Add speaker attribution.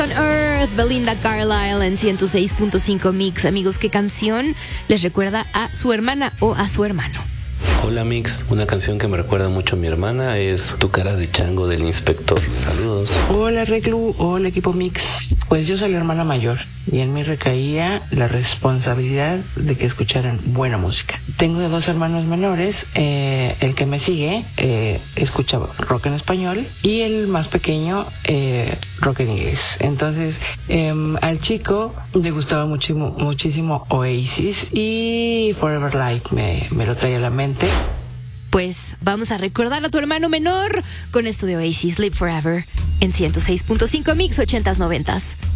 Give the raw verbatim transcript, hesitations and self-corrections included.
Speaker 1: On Earth, Belinda Carlisle en ciento seis punto cinco Mix. Amigos, ¿qué canción les recuerda a su hermana o a su hermano?
Speaker 2: Hola Mix, una canción que me recuerda mucho a mi hermana es Tu cara de chango del Inspector. Saludos.
Speaker 3: Hola Reclu, hola equipo Mix. Pues yo soy la hermana mayor y en mí recaía la responsabilidad de que escucharan buena música. Tengo dos hermanos menores, eh, el que me sigue eh, escucha rock en español y el más pequeño eh, rock en inglés. Entonces eh, al chico le gustaba muchísimo, muchísimo Oasis y Forever Light me, me lo trae a la mente.
Speaker 1: Pues vamos a recordar a tu hermano menor con esto de Oasis, Live Forever en ciento seis punto cinco Mix, ochentas, noventas.